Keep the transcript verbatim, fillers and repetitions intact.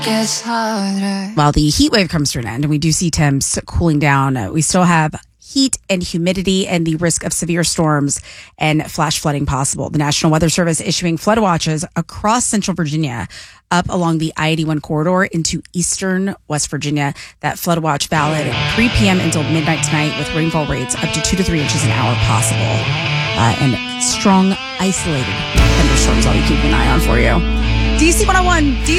gets harder. While the heat wave comes to an end and we do see temps cooling down, uh, we still have heat and humidity and the risk of severe storms and flash flooding possible. The National Weather Service issuing flood watches across central Virginia up along the I eighty-one corridor into eastern West Virginia. That flood watch valid at three p.m. until midnight tonight with rainfall rates up to two to three inches an hour possible. Uh, and strong isolated thunderstorms I'll be keeping an eye on for you. D C one oh one, D C